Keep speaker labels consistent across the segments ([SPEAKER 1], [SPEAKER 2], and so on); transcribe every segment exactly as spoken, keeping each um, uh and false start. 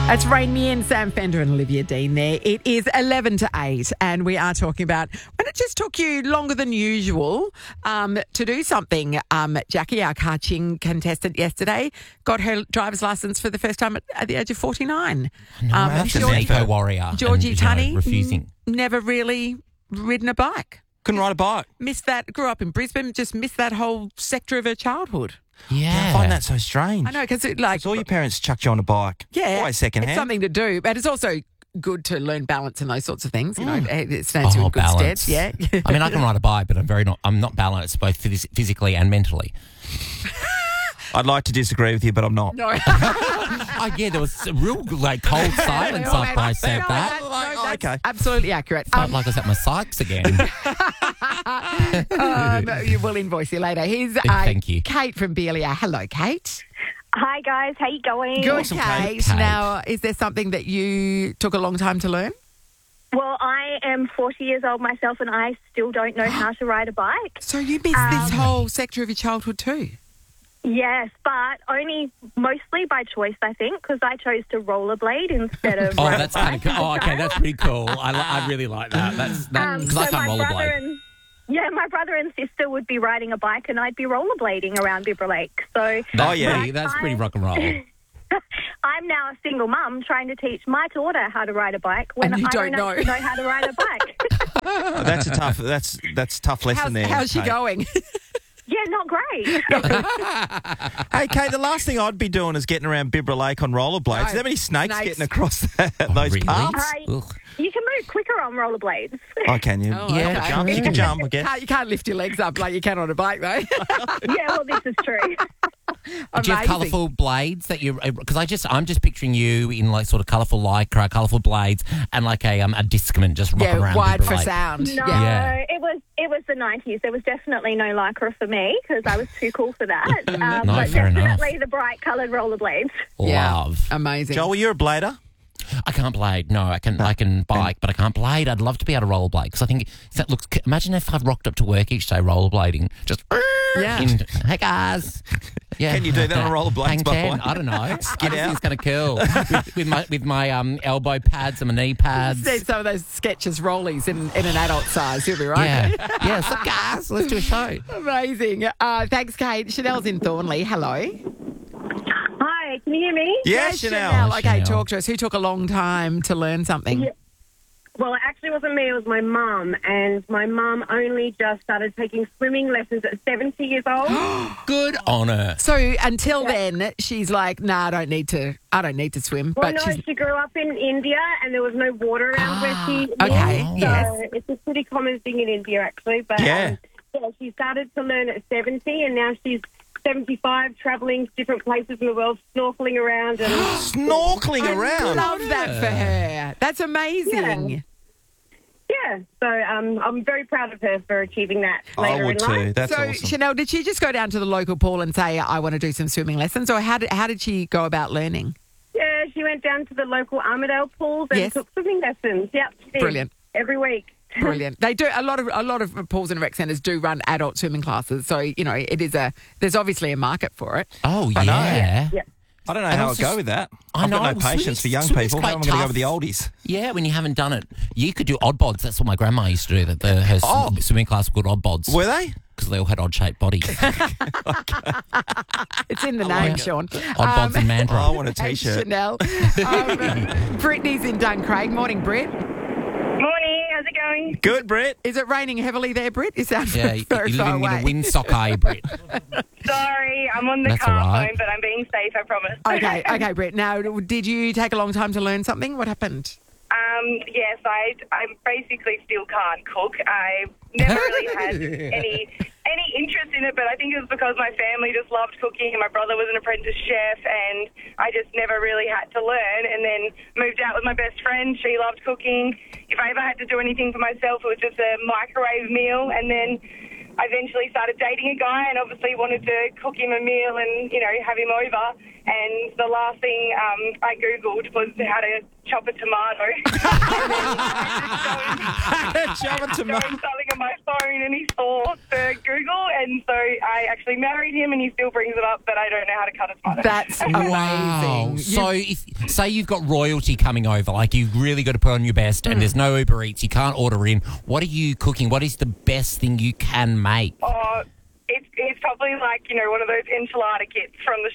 [SPEAKER 1] That's Rain Me In, Sam Fender and Olivia Dean there. It is eleven to eight and we are talking about when it just took you longer than usual um, to do something. Um, Jackie, our Kaching contestant yesterday, got her driver's licence for the first time at, at the age of forty-nine.
[SPEAKER 2] No,
[SPEAKER 1] um,
[SPEAKER 2] that's an
[SPEAKER 1] Georgie,
[SPEAKER 2] eco-warrior.
[SPEAKER 1] Georgie
[SPEAKER 2] and, you know,
[SPEAKER 1] Tunney,
[SPEAKER 2] refusing.
[SPEAKER 1] never really ridden a bike.
[SPEAKER 3] Couldn't ride a bike.
[SPEAKER 1] Missed that, grew up in Brisbane, just missed that whole sector of her childhood.
[SPEAKER 2] Yeah.
[SPEAKER 3] I find that so strange.
[SPEAKER 1] I know, because it like...
[SPEAKER 3] Because all your parents chucked you on a bike.
[SPEAKER 1] Yeah.
[SPEAKER 3] Always secondhand.
[SPEAKER 1] It's something to do, but it's also good to learn balance and those sorts of things. You know, it stands you
[SPEAKER 2] Oh,
[SPEAKER 1] in good
[SPEAKER 2] balance.
[SPEAKER 1] stead. Yeah.
[SPEAKER 2] I mean, I can ride a bike, but I'm very not. I'm not balanced, both phys- physically and mentally.
[SPEAKER 3] I'd like to disagree with you, but I'm not.
[SPEAKER 1] No.
[SPEAKER 2] Oh, yeah, there was a real like cold silence
[SPEAKER 1] No,
[SPEAKER 2] after I said
[SPEAKER 1] no,
[SPEAKER 2] that.
[SPEAKER 1] no,
[SPEAKER 3] Oh,
[SPEAKER 1] that's
[SPEAKER 3] okay.
[SPEAKER 1] absolutely accurate.
[SPEAKER 2] Felt
[SPEAKER 1] Um,
[SPEAKER 2] like I was at my Sykes again.
[SPEAKER 1] um, we'll invoice you later. Here's uh,
[SPEAKER 2] Thank you.
[SPEAKER 1] Kate from Belia. Hello, Kate.
[SPEAKER 4] Hi guys, how you going?
[SPEAKER 1] Good,
[SPEAKER 3] Awesome,
[SPEAKER 1] Kate.
[SPEAKER 3] Kate.
[SPEAKER 2] Kate.
[SPEAKER 1] Now, is there something that you took a long time to learn?
[SPEAKER 4] Well, I am forty years old myself and I still don't know how to ride a bike.
[SPEAKER 1] So you missed
[SPEAKER 4] Um,
[SPEAKER 1] this whole sector of your childhood too?
[SPEAKER 4] Yes, but only mostly by choice, I think, because I chose to rollerblade instead of
[SPEAKER 2] Oh,
[SPEAKER 4] ride a
[SPEAKER 2] that's kind of
[SPEAKER 4] bike.
[SPEAKER 2] cool. Oh, okay, that's pretty cool. I, li- I really like that. That's that
[SPEAKER 4] Um,
[SPEAKER 2] because
[SPEAKER 4] so
[SPEAKER 2] I can't
[SPEAKER 4] my brother
[SPEAKER 2] rollerblade.
[SPEAKER 4] and yeah, my brother and sister would be riding a bike and I'd be rollerblading around Bibra Lake. So
[SPEAKER 2] That's
[SPEAKER 3] Oh, yeah.
[SPEAKER 2] pretty, that's pretty rock and roll.
[SPEAKER 4] I'm now a single mum trying to teach my daughter how to ride a bike when
[SPEAKER 1] And you
[SPEAKER 4] I
[SPEAKER 1] don't
[SPEAKER 4] don't
[SPEAKER 1] know.
[SPEAKER 4] actually know how to ride a bike.
[SPEAKER 3] Oh, that's a tough. That's that's a tough lesson
[SPEAKER 1] How's,
[SPEAKER 3] there.
[SPEAKER 1] how's she
[SPEAKER 3] Kate.
[SPEAKER 1] going?
[SPEAKER 4] Yeah, not great.
[SPEAKER 3] Hey, Kate, the last thing I'd be doing is getting around Bibra Lake on rollerblades.
[SPEAKER 1] No.
[SPEAKER 3] Is there many snakes,
[SPEAKER 1] Snakes.
[SPEAKER 3] getting across that,
[SPEAKER 2] Oh,
[SPEAKER 3] those
[SPEAKER 2] really?
[SPEAKER 3] paths?
[SPEAKER 4] Right.
[SPEAKER 2] Ugh.
[SPEAKER 4] You can move quicker on rollerblades.
[SPEAKER 3] Oh, can you?
[SPEAKER 1] Oh,
[SPEAKER 2] Yeah,
[SPEAKER 1] okay.
[SPEAKER 3] Jump. You can jump, I guess.
[SPEAKER 1] Can't- You can't lift your legs up like you can on a bike, though.
[SPEAKER 4] Yeah, well, this is true.
[SPEAKER 2] Do you have
[SPEAKER 1] Amazing.
[SPEAKER 2] colourful blades that you? Because I just, I'm just picturing you in like sort of colourful lycra, colourful blades, and like a um a discman just rocking
[SPEAKER 1] Yeah,
[SPEAKER 2] around.
[SPEAKER 1] wide
[SPEAKER 2] Bibra
[SPEAKER 1] for
[SPEAKER 2] Lake.
[SPEAKER 1] sound.
[SPEAKER 4] No,
[SPEAKER 2] Yeah.
[SPEAKER 4] it was it was the nineties. There was definitely no lycra for me because I was too cool for that. Um,
[SPEAKER 2] No,
[SPEAKER 4] but
[SPEAKER 2] fair enough.
[SPEAKER 4] definitely the bright coloured rollerblades.
[SPEAKER 1] Yeah.
[SPEAKER 2] Love.
[SPEAKER 1] Amazing.
[SPEAKER 3] Joel, you're a blader?
[SPEAKER 2] I can't blade. No, I can. I can bike, but I can't blade. I'd love to be able to rollerblade because I think that looks. Imagine if I've rocked up to work each day rollerblading, just
[SPEAKER 1] Yeah.
[SPEAKER 2] in, hey guys. Yeah.
[SPEAKER 3] Can you do that on rollerblades,
[SPEAKER 2] Hang
[SPEAKER 3] by the
[SPEAKER 2] ten.
[SPEAKER 3] way?
[SPEAKER 2] I don't know. I just think
[SPEAKER 3] out.
[SPEAKER 2] it's kind of cool with, with my with my um elbow pads and my knee pads.
[SPEAKER 1] See some of those sketches rollies in, in an adult size. You'll be right.
[SPEAKER 2] Yeah, yeah. So guys, let's do a show.
[SPEAKER 1] Amazing. Uh, thanks, Kate. Chanel's in Thornley. Hello.
[SPEAKER 4] Hi, can you hear me?
[SPEAKER 3] Yeah, Chanel.
[SPEAKER 1] Okay,
[SPEAKER 2] Chanel.
[SPEAKER 1] talk to us. Who took a long time to learn something?
[SPEAKER 5] Yeah. Well, it actually wasn't me, it was my mum. And my mum only just started taking swimming lessons at seventy years old.
[SPEAKER 2] Good on her.
[SPEAKER 1] So until then, she's like, "Nah, I don't need to. I don't need to swim."
[SPEAKER 5] Well,
[SPEAKER 1] but
[SPEAKER 5] no,
[SPEAKER 1] she's
[SPEAKER 5] she grew up in India and there was no water around where she lived.
[SPEAKER 1] okay,
[SPEAKER 5] So
[SPEAKER 1] yes.
[SPEAKER 5] it's a pretty common thing in India, actually. But
[SPEAKER 3] Yeah.
[SPEAKER 5] um, yeah, she started to learn at seventy and now she's seventy-five, travelling to different places in the world, snorkeling around. And
[SPEAKER 3] Snorkeling
[SPEAKER 1] I
[SPEAKER 3] around.
[SPEAKER 1] love that for her. That's amazing.
[SPEAKER 5] yeah, so um, I'm very proud of her for achieving that
[SPEAKER 3] I
[SPEAKER 5] later
[SPEAKER 3] would
[SPEAKER 5] in life.
[SPEAKER 3] too. That's
[SPEAKER 1] so
[SPEAKER 3] awesome.
[SPEAKER 1] Chanel, did she just go down to the local pool and say, "I want to do some swimming lessons," or how did how did she go about learning?
[SPEAKER 5] Yeah, she went down to the local Armadale pools and
[SPEAKER 1] Yes.
[SPEAKER 5] took swimming lessons. Yep, she did.
[SPEAKER 1] Brilliant.
[SPEAKER 5] Every week.
[SPEAKER 1] Brilliant. They do a lot of a lot of pools and rec centres do run adult swimming classes, so you know it is a there's obviously a market for it.
[SPEAKER 2] Oh
[SPEAKER 3] I know.
[SPEAKER 2] yeah.
[SPEAKER 5] Yeah.
[SPEAKER 3] I don't know
[SPEAKER 2] And
[SPEAKER 3] how I'd
[SPEAKER 2] also-
[SPEAKER 3] go with that.
[SPEAKER 2] I
[SPEAKER 3] I've got
[SPEAKER 2] know,
[SPEAKER 3] no patience for
[SPEAKER 2] swimming's-
[SPEAKER 3] young
[SPEAKER 2] swimming's
[SPEAKER 3] people. How
[SPEAKER 2] quite
[SPEAKER 3] am I going to go
[SPEAKER 2] tough.
[SPEAKER 3] with the oldies?
[SPEAKER 2] Yeah, when you haven't done it, you could do odd bods. That's what my grandma used to do. That the, her
[SPEAKER 3] Oh.
[SPEAKER 2] swimming class was called odd bods
[SPEAKER 3] Were they?
[SPEAKER 2] because they all had odd shaped bodies.
[SPEAKER 1] It's in the name,
[SPEAKER 2] it.
[SPEAKER 1] Sean.
[SPEAKER 2] Odd bods and mandra.
[SPEAKER 3] Oh, I want a
[SPEAKER 1] Thanks,
[SPEAKER 3] T-shirt.
[SPEAKER 1] Chanel. Um, Brittany's in Duncraig. Morning, Britt.
[SPEAKER 5] Morning, how's it going?
[SPEAKER 3] Good, Brett.
[SPEAKER 1] Is it raining heavily there, Britt? You sound
[SPEAKER 2] Yeah, you-
[SPEAKER 1] very
[SPEAKER 2] you're
[SPEAKER 1] far
[SPEAKER 2] living in
[SPEAKER 1] away.
[SPEAKER 2] a windsock, are you, Brit?
[SPEAKER 5] Sorry, I'm on the
[SPEAKER 2] That's
[SPEAKER 5] car
[SPEAKER 2] all right.
[SPEAKER 5] phone, but I'm being safe, I promise.
[SPEAKER 1] Okay, okay, Britt. Now, did you take a long time to learn something? What happened?
[SPEAKER 5] Um, yes, I, I basically still can't cook. I never really had any any interest in it, but I think it was because my family just loved cooking and my brother was an apprentice chef and I just never really had to learn and then moved out with my best friend. She loved cooking. If I ever had to do anything for myself, it was just a microwave meal, and then I eventually started dating a guy and obviously wanted to cook him a meal and, you know, have him over. And the last thing um, I Googled was how to chop a tomato.
[SPEAKER 3] Chop a
[SPEAKER 5] Showing
[SPEAKER 3] tomato.
[SPEAKER 5] something on my phone and he saw the Google, and so I actually married him, and he still brings it up, but I don't know how to cut a tomato.
[SPEAKER 1] That's
[SPEAKER 2] Wow.
[SPEAKER 1] amazing.
[SPEAKER 2] So if say you've got royalty coming over, like you've really got to put on your best and there's no Uber Eats, you can't order in, what are you cooking? What is the best thing you can make?
[SPEAKER 5] Oh, it's, it's probably like, you know, one of those enchilada kits from the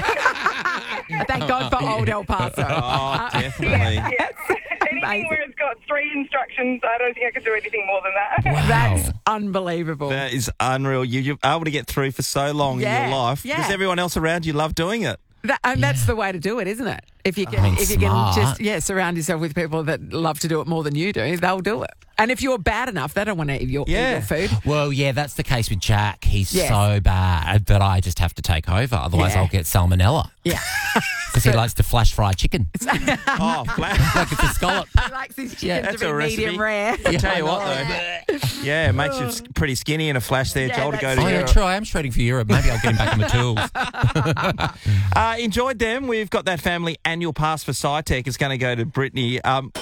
[SPEAKER 5] shop.
[SPEAKER 1] Thank God for old El Paso.
[SPEAKER 3] Oh, definitely.
[SPEAKER 5] Yeah. Anything
[SPEAKER 1] Amazing.
[SPEAKER 5] where it's got three instructions, I don't think I could do anything more than that.
[SPEAKER 2] Wow.
[SPEAKER 1] That's unbelievable.
[SPEAKER 3] That is unreal. You, you're able to get through for so long
[SPEAKER 1] Yeah,
[SPEAKER 3] in your life.
[SPEAKER 1] yeah.
[SPEAKER 3] Does everyone else around you love doing it?
[SPEAKER 1] That, and that's the way to do it, isn't it? If you can,
[SPEAKER 2] I mean,
[SPEAKER 1] if you can
[SPEAKER 2] smart.
[SPEAKER 1] just yeah surround yourself with people that love to do it more than you do, they'll do it. And if you're bad enough, they don't want to eat your,
[SPEAKER 3] Yeah.
[SPEAKER 1] eat your food.
[SPEAKER 2] Well, yeah, that's the case with Jack. He's
[SPEAKER 1] Yes.
[SPEAKER 2] so bad that I just have to take over. Otherwise,
[SPEAKER 1] Yeah.
[SPEAKER 2] I'll get salmonella
[SPEAKER 1] Yeah,
[SPEAKER 2] because he likes to flash fry chicken.
[SPEAKER 3] Oh, flat.
[SPEAKER 2] Like it's a scallop.
[SPEAKER 1] he likes his chicken
[SPEAKER 2] Yeah,
[SPEAKER 1] to
[SPEAKER 3] that's
[SPEAKER 1] be
[SPEAKER 3] a recipe.
[SPEAKER 1] medium rare.
[SPEAKER 3] I tell you what, though. Yeah, it makes you s- pretty skinny in a flash there,
[SPEAKER 1] Yeah,
[SPEAKER 3] Joel, to go
[SPEAKER 1] that's-
[SPEAKER 3] to
[SPEAKER 2] Oh, yeah,
[SPEAKER 3] Europe.
[SPEAKER 2] true. I am shredding for Europe. Maybe I'll get him back on the tools.
[SPEAKER 3] Uh, enjoyed them. We've got that family annual pass for SciTech. It's going to go to Brittany. Um,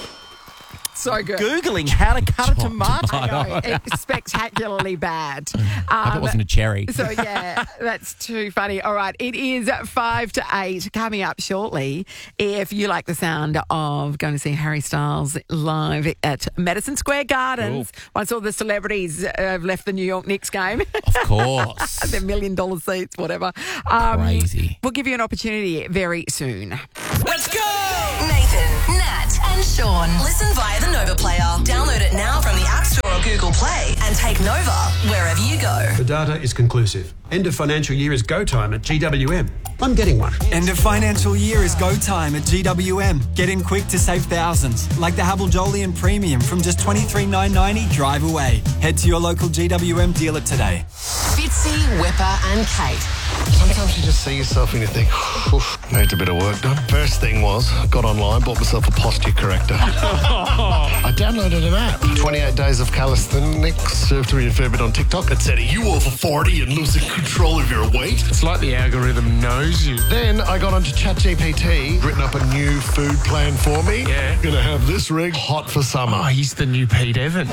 [SPEAKER 1] So good.
[SPEAKER 3] Googling how to cut a tomato.
[SPEAKER 1] I know, it's spectacularly bad.
[SPEAKER 2] I hope it
[SPEAKER 1] Um,
[SPEAKER 2] wasn't a cherry.
[SPEAKER 1] So, yeah, that's too funny. All right, it is five to eight coming up shortly. If you like the sound of going to see Harry Styles live at Madison Square Gardens, once all the celebrities uh, have left the New York Knicks game,
[SPEAKER 2] Of course.
[SPEAKER 1] their million dollar seats, whatever. Um,
[SPEAKER 2] Crazy.
[SPEAKER 1] We'll give you an opportunity very soon.
[SPEAKER 6] Let's go! Nathan, Nat, and Sean. Listen via the Nova Player. Download it now from the App Store or Google Play and take Nova wherever you go.
[SPEAKER 7] The data is conclusive. End of financial year is go time at G W M. I'm getting one.
[SPEAKER 8] End of financial year is go time at G W M. Get in quick to save thousands, like the Havel Jolion Premium from just twenty-three thousand nine hundred ninety drive away. Head to your local G W M dealer today.
[SPEAKER 6] Fitzy, Whipper, and Kate.
[SPEAKER 9] Sometimes you just see yourself and you think, oof, needs a bit of work done. First thing was, got online, bought myself a posture corrector. I downloaded an app. twenty-eight days of calisthenics. Served to me a fair bit on TikTok. It said, are you over forty and losing control of your weight?
[SPEAKER 10] It's like the algorithm knows you.
[SPEAKER 9] Then I got onto ChatGPT, written up a new food plan for me.
[SPEAKER 10] Yeah.
[SPEAKER 9] Gonna have this rig hot for summer.
[SPEAKER 10] Oh, he's the new Pete Evans.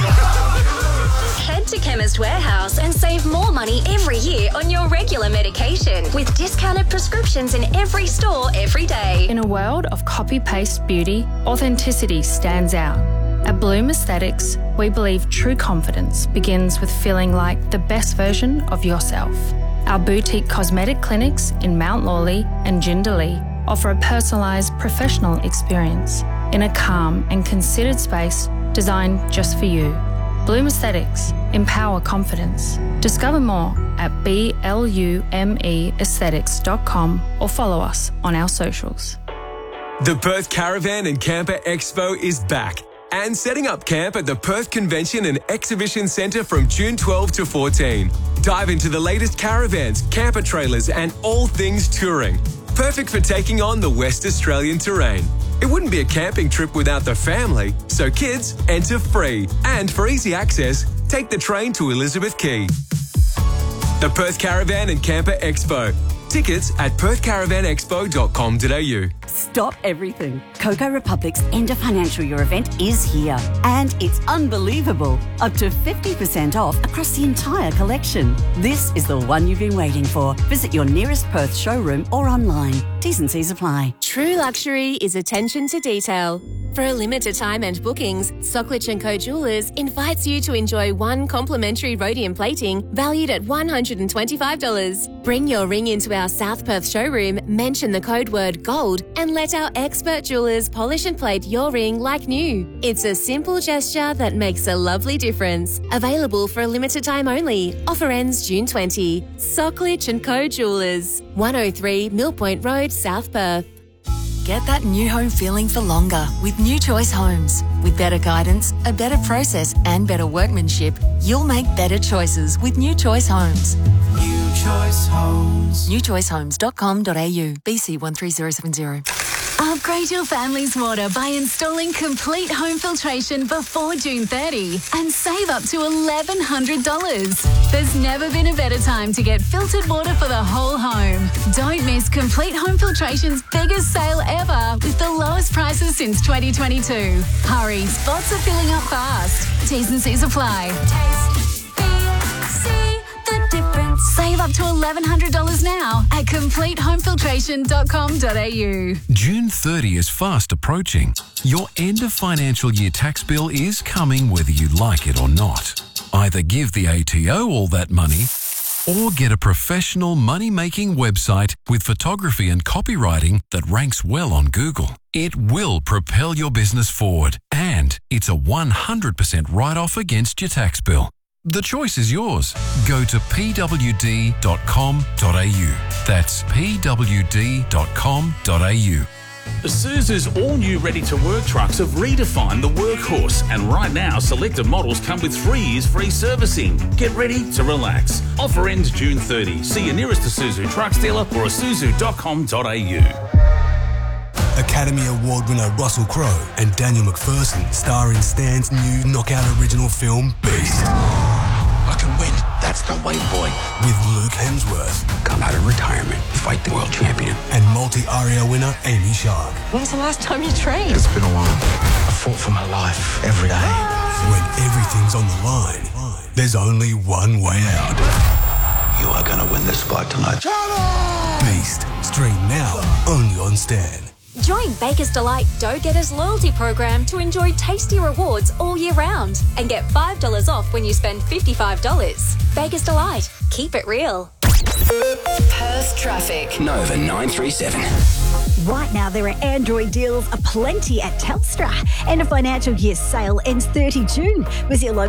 [SPEAKER 11] Head to Chemist Warehouse and save more money every year on your regular medication with discounted prescriptions in every store every day.
[SPEAKER 12] In a world of copy-paste beauty, authenticity stands out. At Bloom Aesthetics, we believe true confidence begins with feeling like the best version of yourself. Our boutique cosmetic clinics in Mount Lawley and Jindalee offer a personalised professional experience in a calm and considered space designed just for you. Bloom Aesthetics. Empower confidence. Discover more at B L U M E aesthetics dot com or follow us on our socials.
[SPEAKER 13] The Perth Caravan and Camper Expo is back and setting up camp at the Perth Convention and Exhibition Centre from June twelfth to fourteen. Dive into the latest caravans, camper trailers and all things touring. Perfect for taking on the West Australian terrain. It wouldn't be a camping trip without the family, so kids enter free. And for easy access, take the train to Elizabeth Quay. The Perth Caravan and Camper Expo. Tickets at perth caravan expo dot com dot a u.
[SPEAKER 14] Stop everything. Coco Republic's end of financial year event is here. And it's unbelievable. Up to fifty percent off across the entire collection. This is the one you've been waiting for. Visit your nearest Perth showroom or online. T's and C's apply.
[SPEAKER 11] True luxury is attention to detail. For a limited time and bookings, Socklich and Co Jewelers invites you to enjoy one complimentary rhodium plating valued at one hundred twenty-five dollars. Bring your ring into our South Perth showroom, mention the code word GOLD, and let our expert jewelers polish and plate your ring like new. It's a simple gesture that makes a lovely difference. Available for a limited time only. Offer ends June twentieth. Socklich and Co Jewelers, one oh three Mill Point Road, South Perth.
[SPEAKER 15] Get that new home feeling for longer with New Choice Homes. With better guidance, a better process and better workmanship, you'll make better choices with New Choice Homes.
[SPEAKER 8] New Choice Homes.
[SPEAKER 15] new choice homes dot com dot a u. B C one three zero seven zero.
[SPEAKER 16] Upgrade your family's water by installing complete home filtration before June thirtieth and save up to eleven hundred dollars. There's never been a better time to get filtered water for the whole home. Don't miss Complete Home Filtration's biggest sale ever with the lowest prices since twenty twenty-two. Hurry, spots are filling up fast. T's and C's apply. Taste, feel, see the difference. Save up to eleven hundred dollars now at complete home filtration dot com dot a u.
[SPEAKER 17] June thirtieth is fast approaching. Your end of financial year tax bill is coming whether you like it or not. Either give the A T O all that money or get a professional money-making website with photography and copywriting that ranks well on Google. It will propel your business forward, and it's a one hundred percent write-off against your tax bill. The choice is yours. Go to p w d dot com dot a u. That's p w d dot com dot a u.
[SPEAKER 18] Isuzu's all-new ready-to-work trucks have redefined the workhorse, and right now selected models come with three years free servicing. Get ready to relax. Offer ends June thirtieth. See your nearest Isuzu trucks dealer or isuzu dot com dot a u.
[SPEAKER 19] Academy Award winner Russell Crowe and Daniel McPherson star in Stan's new knockout original film Beast.
[SPEAKER 20] I can win. That's the way, boy.
[SPEAKER 19] With Luke Hemsworth.
[SPEAKER 20] Come out of retirement, fight the world champion.
[SPEAKER 19] And multi-Aria winner Amy Shark.
[SPEAKER 21] When's the last time you trained?
[SPEAKER 20] It's been a while. I fought for my life every day.
[SPEAKER 19] When everything's on the line, there's only one way out.
[SPEAKER 20] You are going to win this fight tonight.
[SPEAKER 19] Beast. Stream now, only on Stan.
[SPEAKER 22] Join Baker's Delight Dough-Getters loyalty program to enjoy tasty rewards all year round and get five dollars off when you spend fifty-five dollars. Baker's Delight. Keep it real.
[SPEAKER 6] Perth traffic.
[SPEAKER 20] Nova nine three seven.
[SPEAKER 23] Right now, there are Android deals aplenty at Telstra. End of financial year sale ends thirtieth of June with your local